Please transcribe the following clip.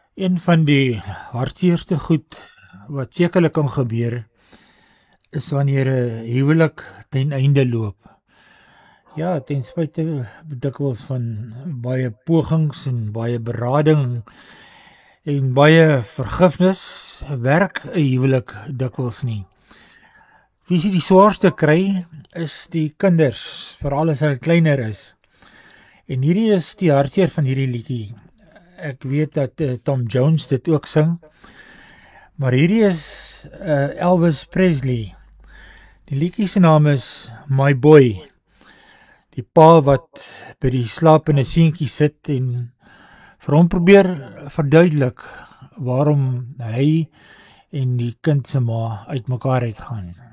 Een van die hartseerste goed wat sekerlik kan gebeur, is wanneer 'n huwelik ten einde loop. Ja, ten spyte dikwels van baie pogings en baie berading en baie vergifnis, werk 'n huwelik dikwels nie. Wie se die swaarste kry, is die kinders, veral as hulle kleiner is. En hierdie is die hartseer van hierdie liedjie. Ek weet dat Tom Jones dit ook sing, maar hierdie is Elvis Presley. Die liedjie se naam is My Boy. Die pa wat by die slapende seentjie sit en vir hom probeer verduidelik waarom hy en die kind se ma uitmekaar uitgaan.